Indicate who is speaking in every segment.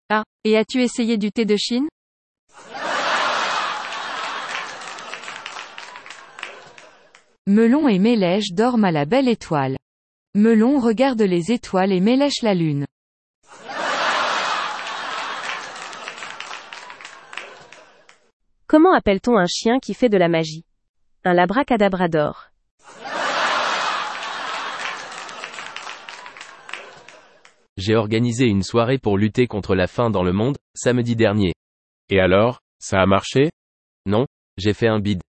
Speaker 1: Ah, et as-tu essayé du thé de Chine?
Speaker 2: Melon et Mélèche dorment à la belle étoile. Melon regarde les étoiles et Mélèche la lune.
Speaker 1: Comment appelle-t-on un chien qui fait de la magie? Un labracadabrador.
Speaker 3: J'ai organisé une soirée pour lutter contre la faim dans le monde, samedi dernier.
Speaker 4: Et alors, ça a marché?
Speaker 3: Non, j'ai fait un bide.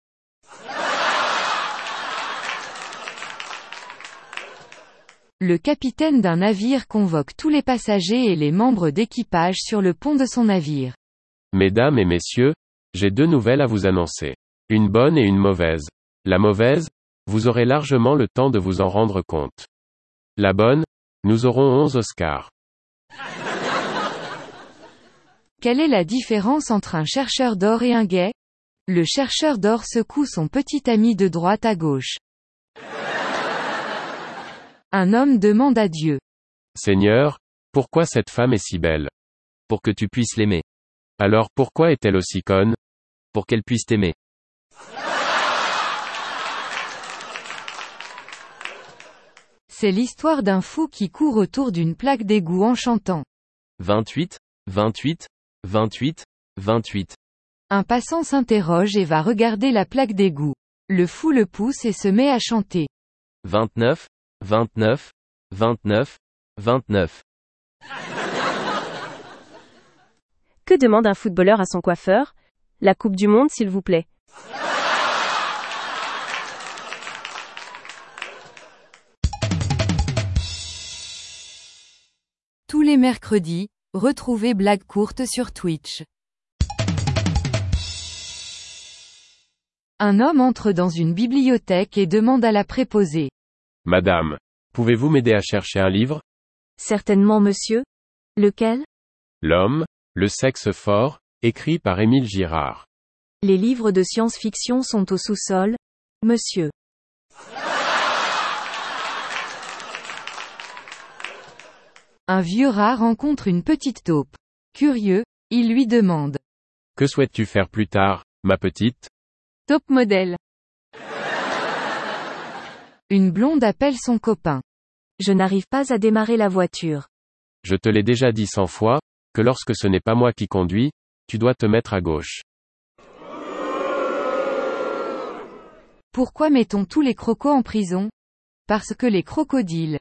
Speaker 2: Le capitaine d'un navire convoque tous les passagers et les membres d'équipage sur le pont de son navire.
Speaker 4: Mesdames et messieurs, j'ai deux nouvelles à vous annoncer. Une bonne et une mauvaise. La mauvaise, vous aurez largement le temps de vous en rendre compte. La bonne, nous aurons 11 Oscars.
Speaker 2: Quelle est la différence entre un chercheur d'or et un gay? Le chercheur d'or secoue son petit ami de droite à gauche. Un homme demande à Dieu.
Speaker 4: Seigneur, pourquoi cette femme est si belle?
Speaker 3: Pour que tu puisses l'aimer.
Speaker 4: Alors pourquoi est-elle aussi conne?
Speaker 3: Pour qu'elle puisse t'aimer.
Speaker 2: C'est l'histoire d'un fou qui court autour d'une plaque d'égout en chantant.
Speaker 3: 28, 28, 28, 28.
Speaker 2: Un passant s'interroge et va regarder la plaque d'égout. Le fou le pousse et se met à chanter.
Speaker 3: 29, 29, 29, 29.
Speaker 1: Que demande un footballeur à son coiffeur? La Coupe du Monde, s'il vous plaît.
Speaker 2: Tous les mercredis, retrouvez Blague courte sur Twitch. Un homme entre dans une bibliothèque et demande à la préposée.
Speaker 4: Madame, pouvez-vous m'aider à chercher un livre?
Speaker 1: Certainement, monsieur. Lequel?
Speaker 4: L'homme, le sexe fort, écrit par Émile Girard.
Speaker 1: Les livres de science-fiction sont au sous-sol, monsieur.
Speaker 2: Un vieux rat rencontre une petite taupe. Curieux, il lui demande.
Speaker 4: Que souhaites-tu faire plus tard, ma petite?
Speaker 2: Top modèle. Une blonde appelle son copain.
Speaker 1: Je n'arrive pas à démarrer la voiture.
Speaker 4: Je te l'ai déjà dit 100 fois, que lorsque ce n'est pas moi qui conduis, tu dois te mettre à gauche.
Speaker 2: Pourquoi mettons tous les crocos en prison? Parce que les crocodiles.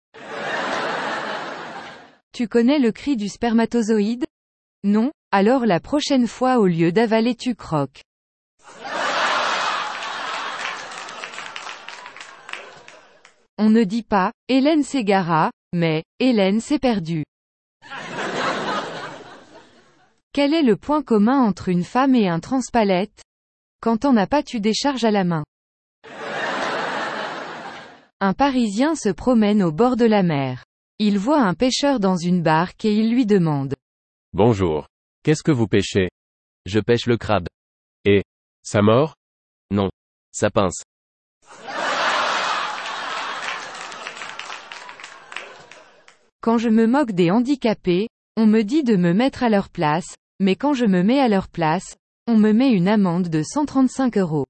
Speaker 2: Tu connais le cri du spermatozoïde? Non? Alors la prochaine fois au lieu d'avaler tu croques. On ne dit pas, Hélène s'égara, mais, Hélène s'est perdue. Quel est le point commun entre une femme et un transpalette? Quand t'en as pas tu décharges à la main. Un Parisien se promène au bord de la mer. Il voit un pêcheur dans une barque et il lui demande.
Speaker 4: Bonjour. Qu'est-ce que vous pêchez?
Speaker 3: Je pêche le crabe.
Speaker 4: Et, ça mord?
Speaker 3: Non. Ça pince.
Speaker 2: Quand je me moque des handicapés, on me dit de me mettre à leur place, mais quand je me mets à leur place, on me met une amende de 135 €.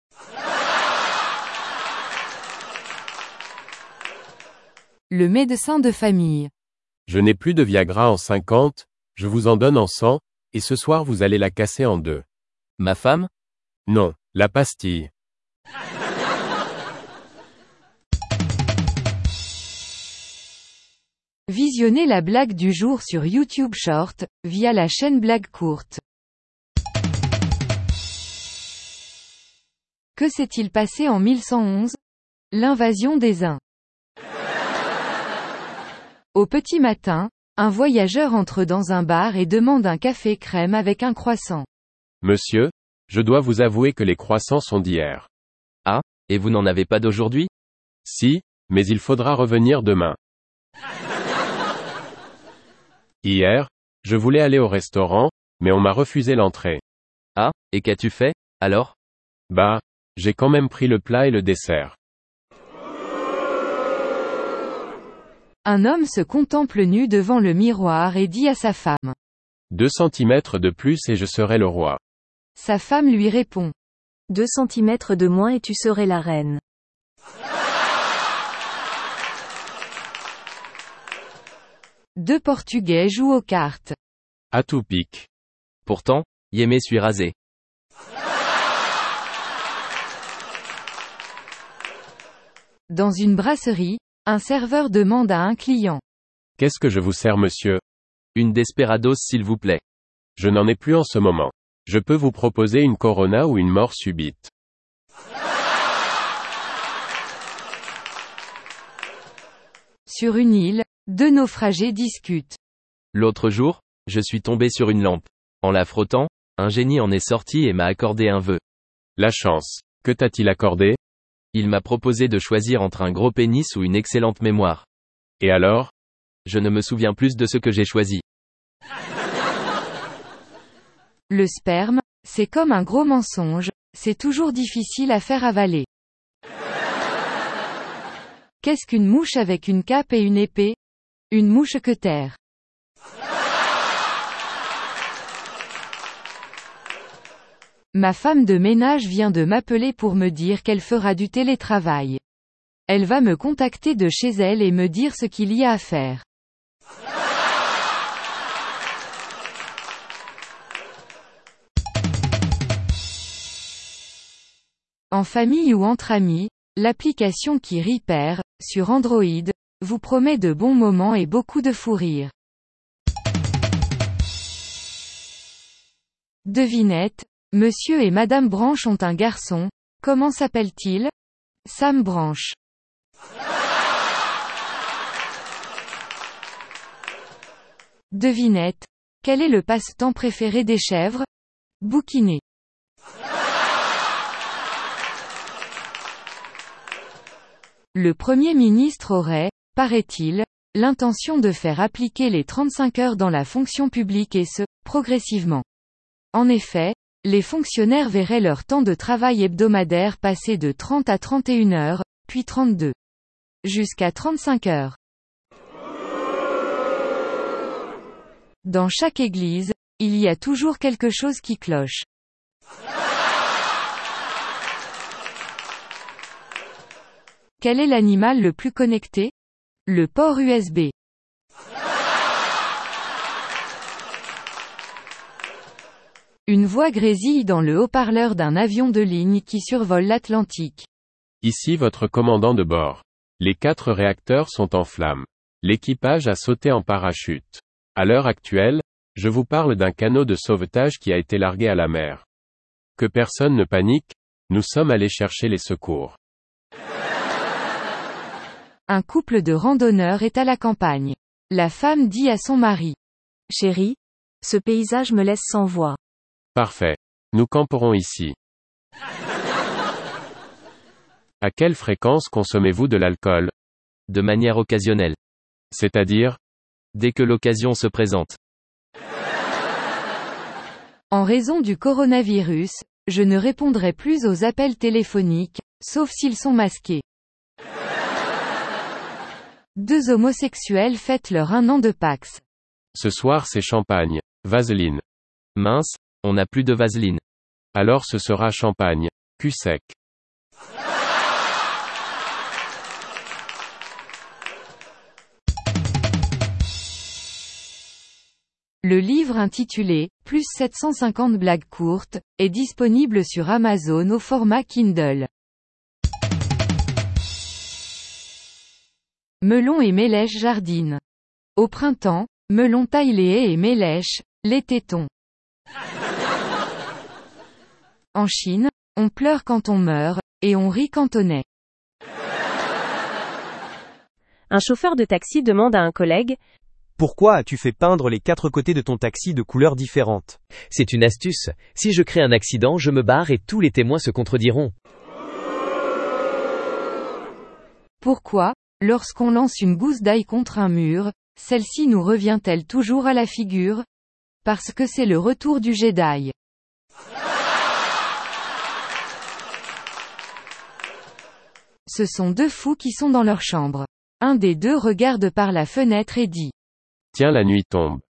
Speaker 2: Le médecin de famille.
Speaker 4: Je n'ai plus de Viagra en 50, je vous en donne en 100, et ce soir vous allez la casser en deux.
Speaker 3: Ma femme?
Speaker 4: Non, la pastille.
Speaker 2: Visionnez la blague du jour sur YouTube Short, via la chaîne Blague courte. Que s'est-il passé en 1111? L'invasion des Huns. Au petit matin, un voyageur entre dans un bar et demande un café crème avec un croissant.
Speaker 4: Monsieur, je dois vous avouer que les croissants sont d'hier.
Speaker 3: Ah, et vous n'en avez pas d'aujourd'hui?
Speaker 4: Si, mais il faudra revenir demain. Hier, je voulais aller au restaurant, mais on m'a refusé l'entrée.
Speaker 3: Ah, et qu'as-tu fait, alors?
Speaker 4: Bah, j'ai quand même pris le plat et le dessert.
Speaker 2: Un homme se contemple nu devant le miroir et dit à sa femme.
Speaker 4: 2 centimètres de plus et je serai le roi.
Speaker 2: Sa femme lui répond.
Speaker 1: 2 centimètres de moins et tu serais la reine.
Speaker 2: Deux Portugais jouent aux cartes.
Speaker 4: À tout pique.
Speaker 3: Pourtant, Yémé suis rasé.
Speaker 2: Dans une brasserie, un serveur demande à un client.
Speaker 4: Qu'est-ce que je vous sers, monsieur?
Speaker 3: Une Desperados s'il vous plaît.
Speaker 4: Je n'en ai plus en ce moment. Je peux vous proposer une Corona ou une mort subite.
Speaker 2: Sur une île, deux naufragés discutent.
Speaker 3: L'autre jour, je suis tombé sur une lampe. En la frottant, un génie en est sorti et m'a accordé un vœu.
Speaker 4: La chance. Que t'a-t-il accordé?
Speaker 3: Il m'a proposé de choisir entre un gros pénis ou une excellente mémoire.
Speaker 4: Et alors?
Speaker 3: Je ne me souviens plus de ce que j'ai choisi.
Speaker 2: Le sperme, c'est comme un gros mensonge, c'est toujours difficile à faire avaler. Qu'est-ce qu'une mouche avec une cape et une épée? Une mouche-queutère. Ma femme de ménage vient de m'appeler pour me dire qu'elle fera du télétravail. Elle va me contacter de chez elle et me dire ce qu'il y a à faire. En famille ou entre amis, l'application qui Repair, sur Android, vous promet de bons moments et beaucoup de fou rire. Devinette, Monsieur et Madame Branche ont un garçon, comment s'appelle-t-il? Sam Branche. Devinette, quel est le passe-temps préféré des chèvres? Bouquiner. Le Premier ministre aurait, paraît-il, l'intention de faire appliquer les 35 heures dans la fonction publique et ce, progressivement. En effet, les fonctionnaires verraient leur temps de travail hebdomadaire passer de 30 à 31 heures, puis 32. Jusqu'à 35 heures. Dans chaque église, il y a toujours quelque chose qui cloche. Quel est l'animal le plus connecté? Le port USB. Une voix grésille dans le haut-parleur d'un avion de ligne qui survole l'Atlantique.
Speaker 4: Ici votre commandant de bord. Les 4 réacteurs sont en flammes. L'équipage a sauté en parachute. À l'heure actuelle, je vous parle d'un canot de sauvetage qui a été largué à la mer. Que personne ne panique, nous sommes allés chercher les secours.
Speaker 2: Un couple de randonneurs est à la campagne. La femme dit à son mari.
Speaker 1: Chérie, ce paysage me laisse sans voix.
Speaker 4: Parfait. Nous camperons ici. À quelle fréquence consommez-vous de l'alcool?
Speaker 3: De manière occasionnelle.
Speaker 4: C'est-à-dire?
Speaker 3: Dès que l'occasion se présente.
Speaker 2: En raison du coronavirus, je ne répondrai plus aux appels téléphoniques, sauf s'ils sont masqués. 2 homosexuels fêtent leur 1 an de Pax.
Speaker 4: Ce soir c'est champagne. Vaseline.
Speaker 3: Mince, on n'a plus de vaseline.
Speaker 4: Alors ce sera champagne. Cul sec.
Speaker 2: Le livre intitulé « Plus 750 blagues courtes » est disponible sur Amazon au format Kindle. Melon et Mélèche jardinent. Au printemps, Melon taille les haies et Mélèche, les tétons. En Chine, on pleure quand on meurt, et on rit quand on naît.
Speaker 1: Un chauffeur de taxi demande à un collègue:
Speaker 5: Pourquoi as-tu fait peindre les 4 côtés de ton taxi de couleurs différentes?
Speaker 6: C'est une astuce. Si je crée un accident, je me barre et tous les témoins se contrediront.
Speaker 2: Pourquoi, lorsqu'on lance une gousse d'ail contre un mur, celle-ci nous revient-elle toujours à la figure? Parce que c'est le retour du Jedi. Ce sont 2 fous qui sont dans leur chambre. Un des 2 regarde par la fenêtre et dit:
Speaker 4: Tiens, la nuit tombe.